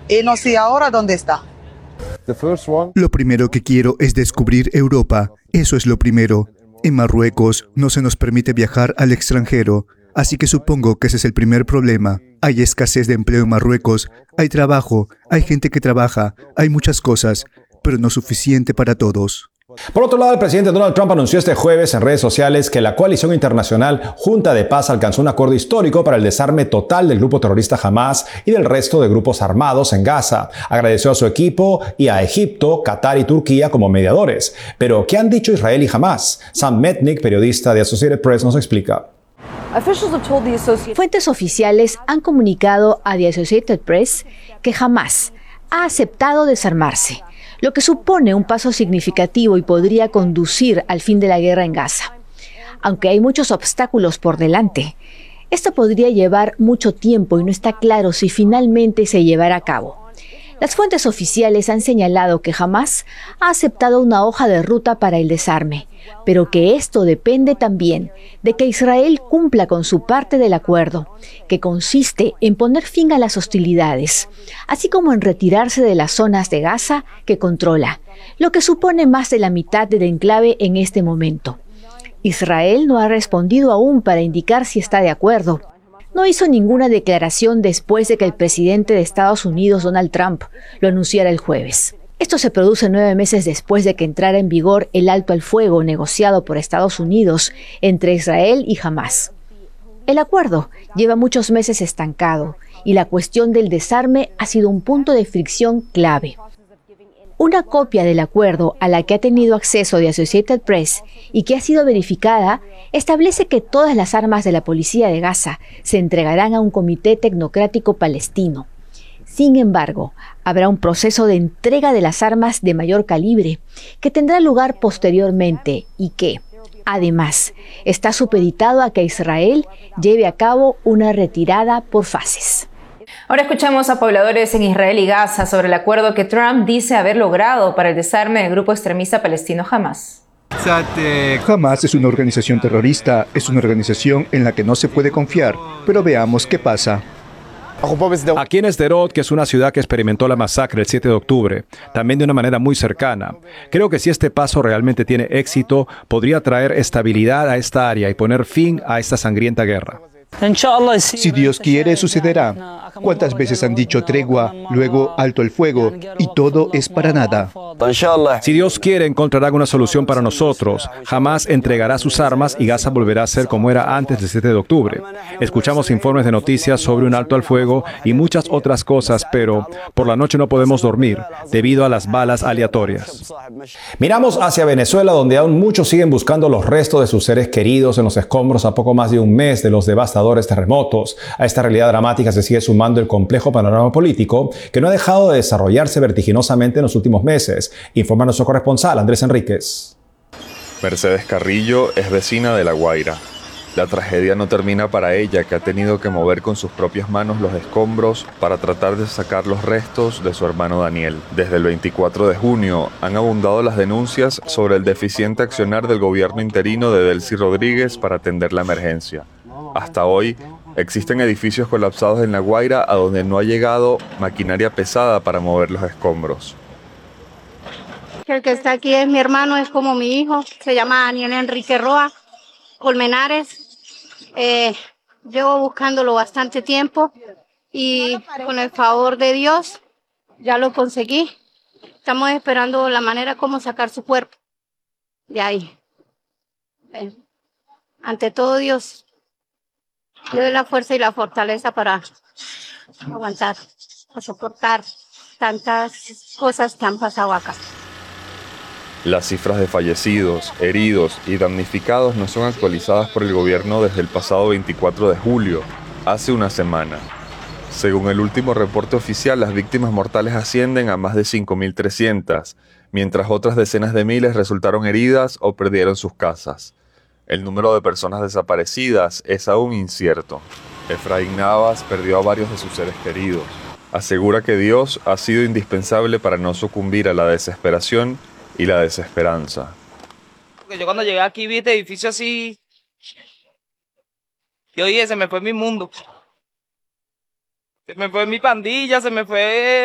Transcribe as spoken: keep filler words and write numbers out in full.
y no sé ahora dónde está. Lo primero que quiero es descubrir Europa. Eso es lo primero. En Marruecos no se nos permite viajar al extranjero, así que supongo que ese es el primer problema. Hay escasez de empleo en Marruecos, hay trabajo, hay gente que trabaja, hay muchas cosas, pero no suficiente para todos. Por otro lado, el presidente Donald Trump anunció este jueves en redes sociales que la coalición internacional Junta de Paz alcanzó un acuerdo histórico para el desarme total del grupo terrorista Hamás y del resto de grupos armados en Gaza. Agradeció a su equipo y a Egipto, Qatar y Turquía como mediadores. Pero, ¿qué han dicho Israel y Hamás? Sam Metnick, periodista de Associated Press, nos explica. Fuentes oficiales han comunicado a The Associated Press que Hamás ha aceptado desarmarse, lo que supone un paso significativo y podría conducir al fin de la guerra en Gaza. Aunque hay muchos obstáculos por delante, esto podría llevar mucho tiempo y no está claro si finalmente se llevará a cabo. Las fuentes oficiales han señalado que Hamás ha aceptado una hoja de ruta para el desarme, pero que esto depende también de que Israel cumpla con su parte del acuerdo, que consiste en poner fin a las hostilidades, así como en retirarse de las zonas de Gaza que controla, lo que supone más de la mitad del enclave en este momento. Israel no ha respondido aún para indicar si está de acuerdo. No hizo ninguna declaración después de que el presidente de Estados Unidos, Donald Trump, lo anunciara el jueves. Esto se produce nueve meses después de que entrara en vigor el alto al fuego negociado por Estados Unidos entre Israel y Hamás. El acuerdo lleva muchos meses estancado y la cuestión del desarme ha sido un punto de fricción clave. Una copia del acuerdo a la que ha tenido acceso The Associated Press y que ha sido verificada establece que todas las armas de la policía de Gaza se entregarán a un comité tecnocrático palestino. Sin embargo, habrá un proceso de entrega de las armas de mayor calibre que tendrá lugar posteriormente y que, además, está supeditado a que Israel lleve a cabo una retirada por fases. Ahora escuchamos a pobladores en Israel y Gaza sobre el acuerdo que Trump dice haber logrado para el desarme del grupo extremista palestino Hamás. Hamás es una organización terrorista, es una organización en la que no se puede confiar, pero veamos qué pasa. Aquí en Sderot, que es una ciudad que experimentó la masacre el siete de octubre, también de una manera muy cercana. Creo que si este paso realmente tiene éxito, podría traer estabilidad a esta área y poner fin a esta sangrienta guerra. Si Dios quiere, sucederá. ¿Cuántas veces han dicho tregua, luego alto el fuego, y todo es para nada? Si Dios quiere, encontrarán una solución para nosotros. Hamás entregará sus armas y Gaza volverá a ser como era antes del siete de octubre. Escuchamos informes de noticias sobre un alto al fuego y muchas otras cosas, pero por la noche no podemos dormir debido a las balas aleatorias. Miramos hacia Venezuela, donde aún muchos siguen buscando los restos de sus seres queridos en los escombros a poco más de un mes de los devastadores terremotos. A esta realidad dramática se sigue sumando el complejo panorama político que no ha dejado de desarrollarse vertiginosamente en los últimos meses. Informa nuestro corresponsal Andrés Enríquez. Mercedes Carrillo es vecina de La Guaira. La tragedia no termina para ella, que ha tenido que mover con sus propias manos los escombros para tratar de sacar los restos de su hermano Daniel. Desde el veinticuatro de junio han abundado las denuncias sobre el deficiente accionar del gobierno interino de Delcy Rodríguez para atender la emergencia. Hasta hoy, existen edificios colapsados en La Guaira a donde no ha llegado maquinaria pesada para mover los escombros. El que está aquí es mi hermano, es como mi hijo, se llama Daniel Enrique Roa Colmenares. Eh, llevo buscándolo bastante tiempo y con el favor de Dios ya lo conseguí. Estamos esperando la manera como sacar su cuerpo de ahí. Eh, ante todo Dios, le doy la fuerza y la fortaleza para aguantar, para soportar tantas cosas que han pasado acá. Las cifras de fallecidos, heridos y damnificados no son actualizadas por el gobierno desde el pasado veinticuatro de julio, hace una semana. Según el último reporte oficial, las víctimas mortales ascienden a más de cinco mil trescientas, mientras otras decenas de miles resultaron heridas o perdieron sus casas. El número de personas desaparecidas es aún incierto. Efraín Navas perdió a varios de sus seres queridos. Asegura que Dios ha sido indispensable para no sucumbir a la desesperación y la desesperanza. Porque yo cuando llegué aquí vi este edificio así, y oye, se me fue mi mundo. Se me fue mi pandilla, se me fue